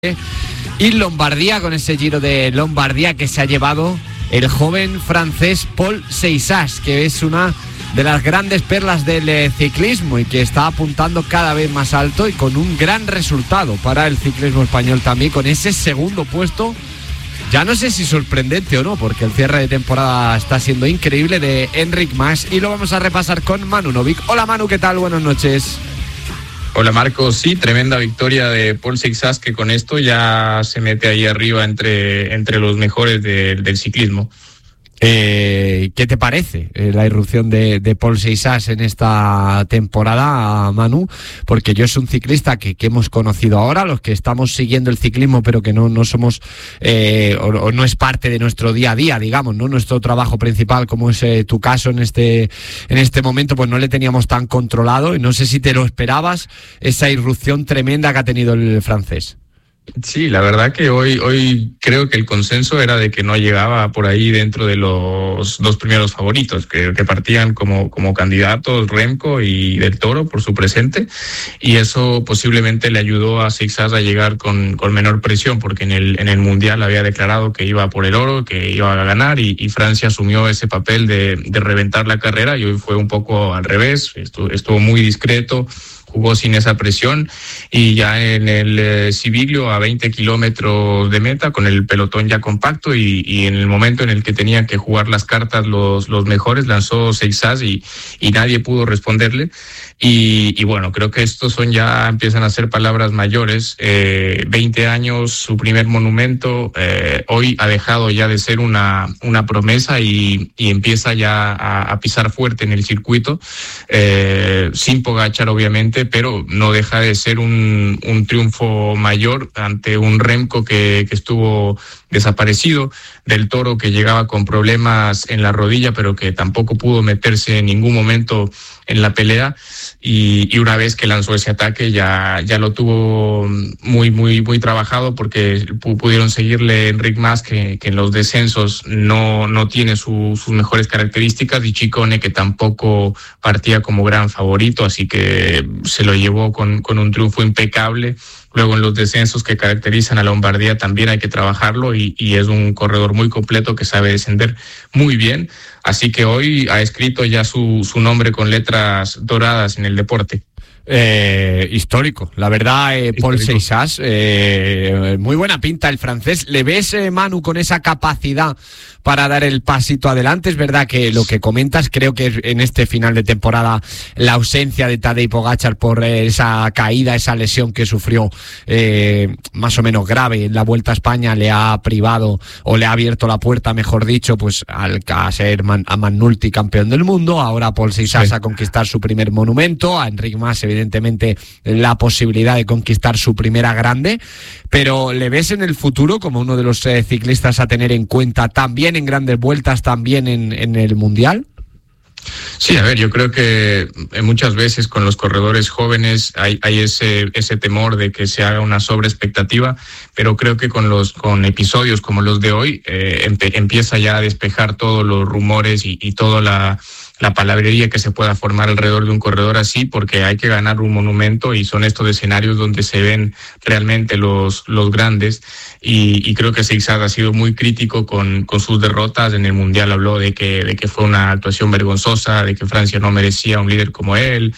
Y Lombardía, con ese Giro de Lombardía que se ha llevado el joven francés Paul Seixas, que es una de las grandes perlas del ciclismo y que está apuntando cada vez más alto y con un gran resultado para el ciclismo español también, con ese segundo puesto. Ya no sé si sorprendente o no, porque el cierre de temporada está siendo increíble, de Enric Mas, y lo vamos a repasar con Manu Novik. Hola Manu, ¿qué tal? Buenas noches. Hola Marcos, sí, tremenda victoria de Paul Seixas, que con esto ya se mete ahí arriba entre los mejores del ciclismo. ¿Qué te parece la irrupción de Paul Seixas en esta temporada, Manu? Porque yo es un ciclista que hemos conocido ahora, los que estamos siguiendo el ciclismo, pero que no somos o no es parte de nuestro día a día, digamos, ¿no? Nuestro trabajo principal, como es tu caso en este momento, pues no le teníamos tan controlado, y no sé si te lo esperabas, esa irrupción tremenda que ha tenido el francés. Sí, la verdad que hoy creo que el consenso era de que no llegaba por ahí dentro de los dos primeros favoritos, que partían como candidatos Remco y Del Toro por su presente, y eso posiblemente le ayudó a Seixas a llegar con menor presión, porque en el Mundial había declarado que iba por el oro, que iba a ganar, y Francia asumió ese papel de reventar la carrera, y hoy fue un poco al revés, estuvo muy discreto, jugó sin esa presión, y ya en el Civiglio, a 20 kilómetros de meta, con el pelotón ya compacto, y en el momento en el que tenían que jugar las cartas los mejores, lanzó Seixas y nadie pudo responderle. Y bueno, creo que estos empiezan a ser palabras mayores. 20 años, su primer monumento, hoy ha dejado ya de ser una promesa y empieza ya a pisar fuerte en el circuito, sin Pogačar obviamente, pero no deja de ser un triunfo mayor ante un Remco que estuvo desaparecido, Del Toro que llegaba con problemas en la rodilla, pero que tampoco pudo meterse en ningún momento en la pelea, y una vez que lanzó ese ataque ya lo tuvo muy trabajado, porque pudieron seguirle Enric Mas, que en los descensos no tiene sus mejores características, y Ciccone, que tampoco partía como gran favorito, así que se lo llevó con un triunfo impecable. Luego en los descensos que caracterizan a Lombardía también hay que trabajarlo, y es un corredor muy completo que sabe descender muy bien. Así que hoy ha escrito ya su nombre con letras doradas en el deporte. Histórico, la verdad, Paul Seixas, muy buena pinta el francés. ¿Le ves, Manu, con esa capacidad para dar el pasito adelante? Es verdad que lo que comentas, creo que en este final de temporada la ausencia de Tadej Pogačar por esa caída, esa lesión que sufrió más o menos grave en la Vuelta a España, le ha privado, o le ha abierto la puerta, mejor dicho, pues a ser a Magnulti campeón del mundo. Ahora Paul Seixas sí, a conquistar su primer monumento, a Enric Mas evidentemente la posibilidad de conquistar su primera grande, pero ¿le ves en el futuro como uno de los ciclistas a tener en cuenta también en grandes vueltas, también en el Mundial? Sí, a ver, yo creo que muchas veces con los corredores jóvenes hay ese temor de que se haga una sobreexpectativa, pero creo que con episodios como los de hoy empieza ya a despejar todos los rumores y toda la palabrería que se pueda formar alrededor de un corredor así, porque hay que ganar un monumento, y son estos escenarios donde se ven realmente los grandes, y creo que Seixas ha sido muy crítico con sus derrotas. En el Mundial habló de que fue una actuación vergonzosa, de que Francia no merecía un líder como él.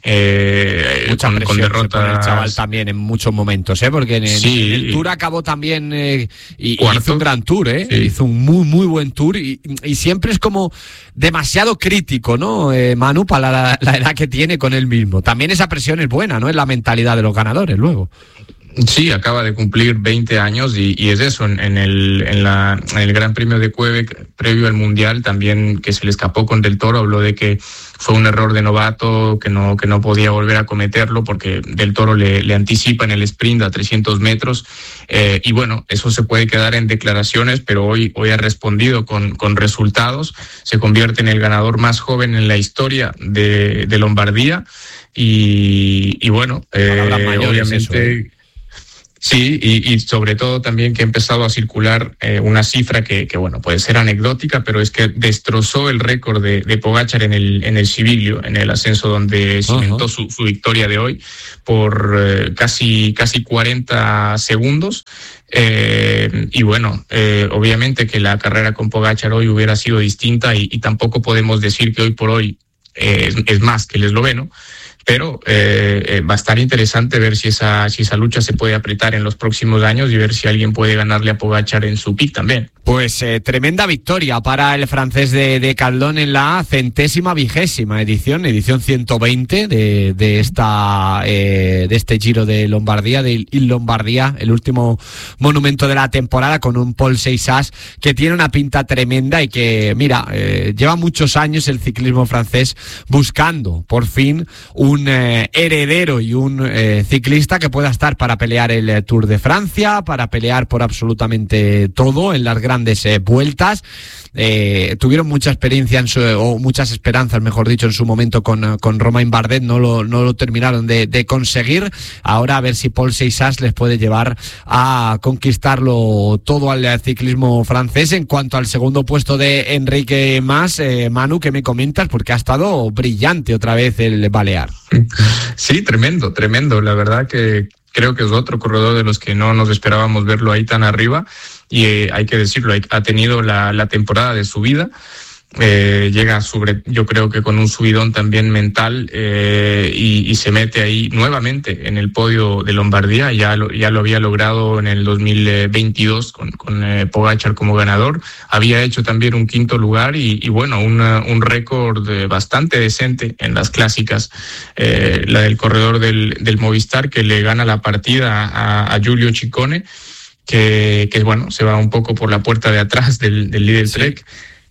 Mucha presión con derrotas, se pone el chaval también en muchos momentos, porque en el Tour acabó también y hizo un gran Tour, sí. Hizo un muy buen Tour, y siempre es como demasiado crítico, ¿no, Manu, para la edad que tiene con él mismo? También esa presión es buena, ¿no? Es la mentalidad de los ganadores luego. Sí, acaba de cumplir 20 años y es eso, en el Gran Premio de Quebec, previo al Mundial, también, que se le escapó con Del Toro, habló de que fue un error de novato, que no podía volver a cometerlo, porque Del Toro le anticipa en el sprint a 300 metros, y bueno, eso se puede quedar en declaraciones, pero hoy ha respondido con resultados, se convierte en el ganador más joven en la historia de Lombardía, y bueno, mayores, obviamente... Eso, Sí, y sobre todo también que ha empezado a circular una cifra que bueno, puede ser anecdótica, pero es que destrozó el récord de Pogačar en el Civiglio, en el ascenso donde cimentó su victoria de hoy por casi 40 segundos. Y bueno, obviamente que la carrera con Pogačar hoy hubiera sido distinta y tampoco podemos decir que hoy por hoy es más que el esloveno. Pero va a estar interesante ver si esa lucha se puede apretar en los próximos años y ver si alguien puede ganarle a Pogačar en su pick también. Pues tremenda victoria para el francés de Decathlon en la 120ª edición 120 de este Giro de Lombardía, de Lombardía, el último monumento de la temporada, con un Paul Seixas que tiene una pinta tremenda y que, mira, lleva muchos años el ciclismo francés buscando por fin un heredero y un ciclista que pueda estar para pelear el Tour de Francia, para pelear por absolutamente todo en las grandes vueltas. Tuvieron mucha experiencia o muchas esperanzas, mejor dicho, en su momento con Romain Bardet, no lo terminaron de conseguir. Ahora a ver si Paul Seixas les puede llevar a conquistarlo todo al ciclismo francés. En cuanto al segundo puesto de Enrique Mas, Manu, ¿qué me comentas? Porque ha estado brillante otra vez el balear. Sí, tremendo. La verdad que creo que es otro corredor de los que no nos esperábamos verlo ahí tan arriba. Y hay que decirlo, ha tenido la temporada de su vida. Llega yo creo que con un subidón también mental, y se mete ahí nuevamente en el podio de Lombardía. Ya lo había logrado en el 2022 con Pogačar como ganador. Había hecho también un quinto lugar y bueno, un récord bastante decente en las clásicas, la del corredor del Movistar, que le gana la partida a Giulio Ciccone, que bueno, se va un poco por la puerta de atrás del líder Trek.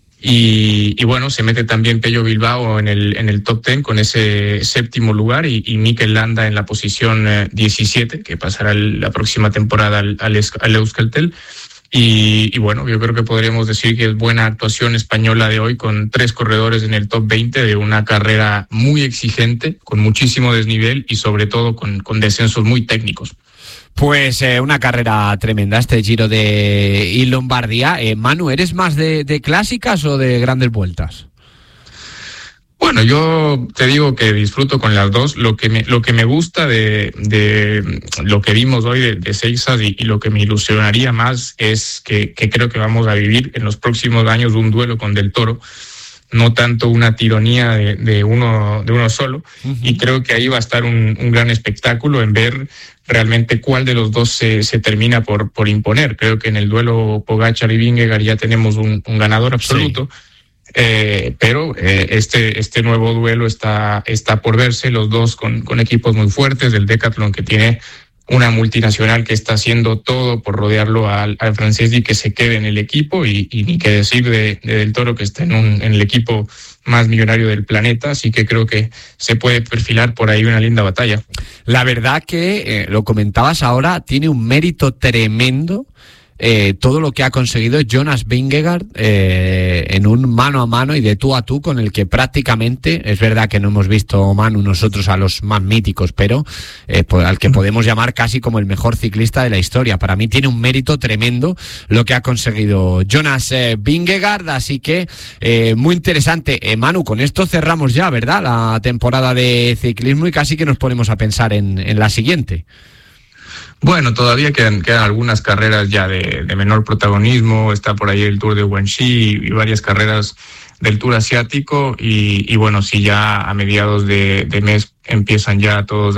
Y bueno, se mete también Pello Bilbao en el top 10 con ese séptimo lugar y Mikel Landa en la posición 17, que pasará la próxima temporada al Euskaltel. Y bueno, yo creo que podríamos decir que es buena actuación española de hoy, con 3 corredores en el top 20 de una carrera muy exigente, con muchísimo desnivel y sobre todo con descensos muy técnicos. Pues una carrera tremenda este Giro de Lombardía. Manu, ¿eres más de clásicas o de grandes vueltas? Bueno, yo te digo que disfruto con las dos. Lo que me gusta de lo que vimos hoy de Seixas y lo que me ilusionaría más es que creo que vamos a vivir en los próximos años un duelo con Del Toro, no tanto una tironía de uno solo. Uh-huh. Y creo que ahí va a estar un gran espectáculo en ver realmente cuál de los dos se termina por imponer. Creo que en el duelo Pogačar y Vingegaard ya tenemos un ganador absoluto. Sí. Pero este nuevo duelo está por verse, los dos con equipos muy fuertes, del Decathlon, que tiene una multinacional que está haciendo todo por rodearlo al francés y que se quede en el equipo, y ni qué decir de Del Toro, que está en el equipo más millonario del planeta. Así que creo que se puede perfilar por ahí una linda batalla. La verdad que, lo comentabas ahora, tiene un mérito tremendo todo lo que ha conseguido Jonas Vingegaard en un mano a mano y de tú a tú, con el que prácticamente, es verdad que no hemos visto, Manu, nosotros a los más míticos, pero al que podemos llamar casi como el mejor ciclista de la historia. Para mí tiene un mérito tremendo lo que ha conseguido Jonas Vingegaard, así que muy interesante. Manu, con esto cerramos ya, ¿verdad?, la temporada de ciclismo, y casi que nos ponemos a pensar en la siguiente. Bueno, todavía quedan algunas carreras ya de menor protagonismo. Está por ahí el Tour de Guangxi y varias carreras del Tour asiático. Y bueno, sí, ya a mediados de mes empiezan ya todos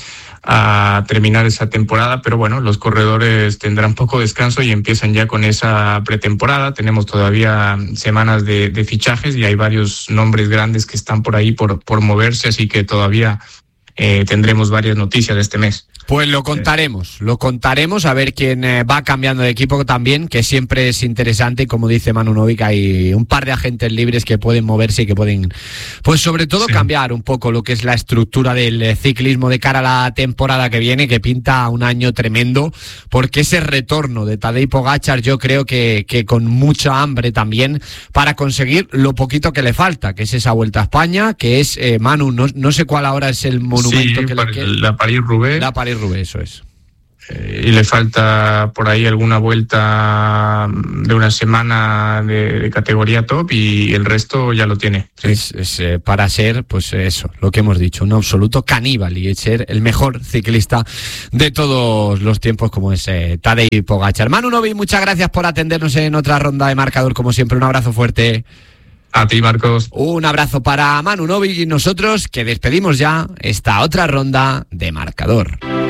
a terminar esa temporada. Pero bueno, los corredores tendrán poco descanso y empiezan ya con esa pretemporada. Tenemos todavía semanas de fichajes y hay varios nombres grandes que están por ahí por moverse. Así que todavía tendremos varias noticias de este mes. Pues lo contaremos a ver quién va cambiando de equipo también, que siempre es interesante. Y como dice Manu Novik, hay un par de agentes libres que pueden moverse y que pueden, pues sobre todo, cambiar un poco lo que es la estructura del ciclismo de cara a la temporada que viene, que pinta un año tremendo, porque ese retorno de Tadej Pogačar, yo creo que con mucha hambre también para conseguir lo poquito que le falta, que es esa Vuelta a España, que es, Manu, no sé cuál ahora es el monumento que le queda. La París-Roubaix. La París-Roubaix, eso es. y le falta por ahí alguna vuelta de una semana de categoría top y el resto ya lo tiene. Sí. Es para ser, pues eso, lo que hemos dicho, un absoluto caníbal y ser el mejor ciclista de todos los tiempos como es Tadej Pogačar. Manu Novi, muchas gracias por atendernos en otra ronda de marcador, como siempre, un abrazo fuerte. A ti, Marcos. Un abrazo para Manu Novi y nosotros que despedimos ya esta otra ronda de marcador.